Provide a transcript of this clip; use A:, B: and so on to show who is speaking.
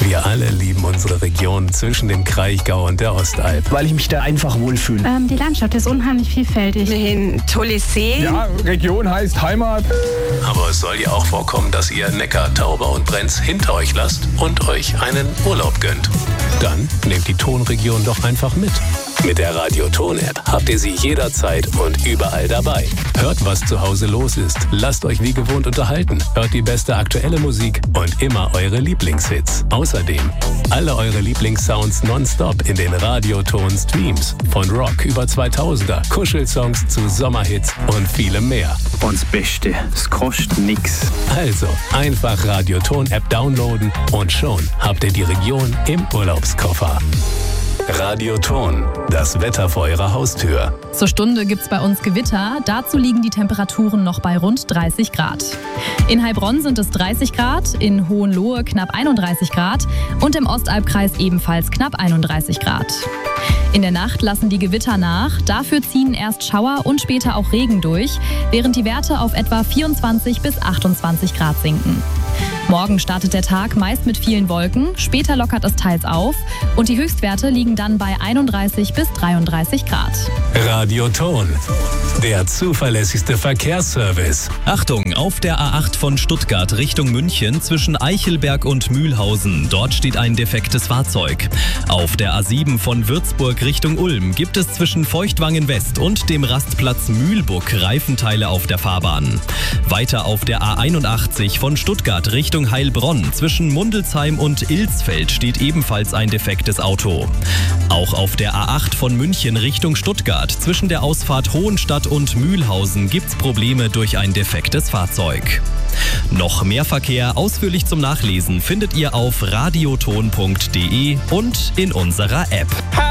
A: Wir alle lieben unsere Region zwischen dem Kraichgau und der Ostalb.
B: Weil ich mich da einfach wohlfühle.
C: Die Landschaft ist unheimlich vielfältig.
D: Ein tolles See.
E: Ja, Region heißt Heimat.
A: Aber es soll ja auch vorkommen, dass ihr Neckar, Tauber und Brenz hinter euch lasst und euch einen Urlaub gönnt. Dann nehmt die Tonregion doch einfach mit. Mit der Radio-Ton-App habt ihr sie jederzeit und überall dabei. Hört, was zu Hause los ist. Lasst euch wie gewohnt unterhalten. Hört die beste aktuelle Musik und immer eure Lieblingshits. Außerdem alle eure Lieblingssounds nonstop in den Radio-Ton-Streams. Von Rock über 2000er, Kuschelsongs zu Sommerhits und vielem mehr.
B: Und das Beste, es kostet nix.
A: Also einfach Radio-Ton-App downloaden und schon habt ihr die Region im Urlaubskoffer. Radio-Ton, das Wetter vor eurer Haustür.
F: Zur Stunde gibt's bei uns Gewitter. Dazu liegen die Temperaturen noch bei rund 30 Grad. In Heilbronn sind es 30 Grad, in Hohenlohe knapp 31 Grad und im Ostalbkreis ebenfalls knapp 31 Grad. In der Nacht lassen die Gewitter nach. Dafür ziehen erst Schauer und später auch Regen durch, während die Werte auf etwa 24 bis 28 Grad sinken. Morgen startet der Tag meist mit vielen Wolken, später lockert es teils auf und die Höchstwerte liegen dann bei 31 bis 33 Grad.
A: Radio-Ton, der zuverlässigste Verkehrsservice.
G: Achtung, auf der A8 von Stuttgart Richtung München zwischen Eichelberg und Mühlhausen. Dort steht ein defektes Fahrzeug. Auf der A7 von Würzburg Richtung Ulm gibt es zwischen Feuchtwangen West und dem Rastplatz Mühlbuck Reifenteile auf der Fahrbahn. Weiter auf der A81 von Stuttgart Richtung Heilbronn zwischen Mundelsheim und Ilsfeld steht ebenfalls ein defektes Auto. Auch auf der A8 von München Richtung Stuttgart zwischen der Ausfahrt Hohenstadt und Mühlhausen gibt's Probleme durch ein defektes Fahrzeug. Noch mehr Verkehr ausführlich zum Nachlesen findet ihr auf radioton.de und in unserer App.